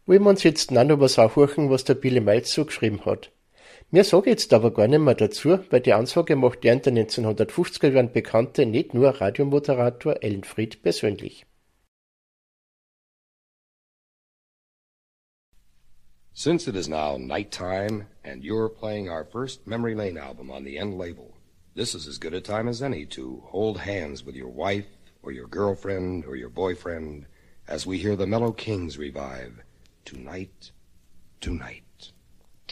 Wollen wir uns jetzt auch noch was anhören, was der Billy Miles so geschrieben hat. Mir sage jetzt aber gar nicht mehr dazu, weil die Ansage macht der in den 1950er Jahren bekannte nicht nur Radiomoderator Ellen Fried persönlich. Since it is now nighttime and you're playing our first Memory Lane album on the End label, this is as good a time as any to hold hands with your wife or your girlfriend or your boyfriend as we hear the Mellow Kings revive Tonight, Tonight.